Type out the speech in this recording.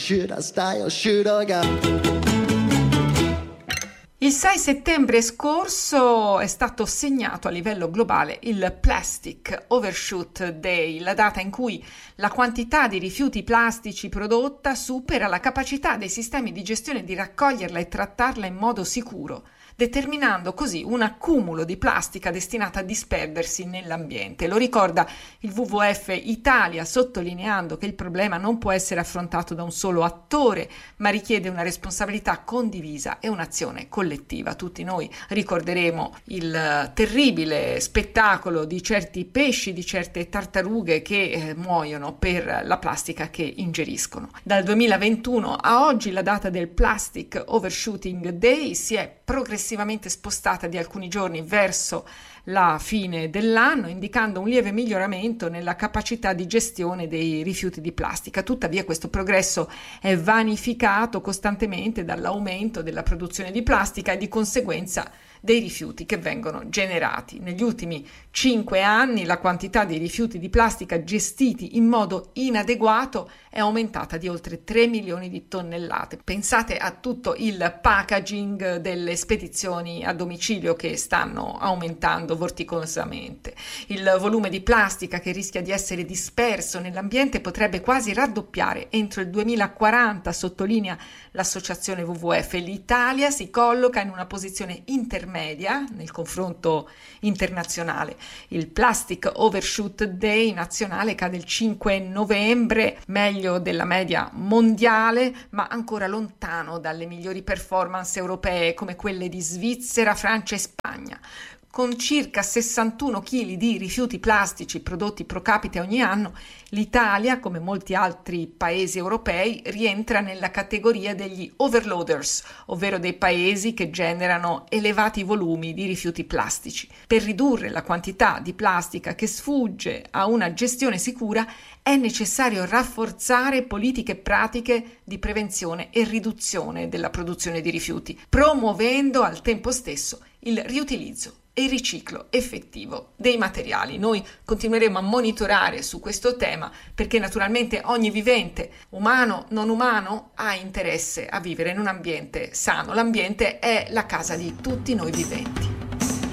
should I stay or should I go? Il 6 settembre scorso è stato segnato a livello globale il Plastic Overshoot Day, la data in cui la quantità di rifiuti plastici prodotta supera la capacità dei sistemi di gestione di raccoglierla e trattarla in modo sicuro, determinando così un accumulo di plastica destinata a disperdersi nell'ambiente. Lo ricorda il WWF Italia, sottolineando che il problema non può essere affrontato da un solo attore, ma richiede una responsabilità condivisa e un'azione collettiva. Tutti noi ricorderemo il terribile spettacolo di certi pesci, di certe tartarughe che muoiono per la plastica che ingeriscono. Dal 2021 a oggi la data del Plastic Overshooting Day si è progressivamente spostata di alcuni giorni verso la fine dell'anno, indicando un lieve miglioramento nella capacità di gestione dei rifiuti di plastica. Tuttavia questo progresso è vanificato costantemente dall'aumento della produzione di plastica e di conseguenza dei rifiuti che vengono generati. Negli ultimi 5 anni la quantità di rifiuti di plastica gestiti in modo inadeguato è aumentata di oltre 3 milioni di tonnellate. Pensate a tutto il packaging delle spedizioni a domicilio che stanno aumentando vorticosamente. Il volume di plastica che rischia di essere disperso nell'ambiente potrebbe quasi raddoppiare entro il 2040, sottolinea l'associazione WWF. L'Italia si colloca in una posizione intermedia nel confronto internazionale. Il Plastic Overshoot Day nazionale cade il 5 novembre, meglio della media mondiale, ma ancora lontano dalle migliori performance europee come quelle di Svizzera, Francia e Spagna. Con circa 61 kg di rifiuti plastici prodotti pro capite ogni anno, l'Italia, come molti altri paesi europei, rientra nella categoria degli overloaders, ovvero dei paesi che generano elevati volumi di rifiuti plastici. Per ridurre la quantità di plastica che sfugge a una gestione sicura è necessario rafforzare politiche pratiche di prevenzione e riduzione della produzione di rifiuti, promuovendo al tempo stesso il riutilizzo e il riciclo effettivo dei materiali. Noi continueremo a monitorare su questo tema perché naturalmente ogni vivente, umano, non umano, ha interesse a vivere in un ambiente sano. L'ambiente è la casa di tutti noi viventi.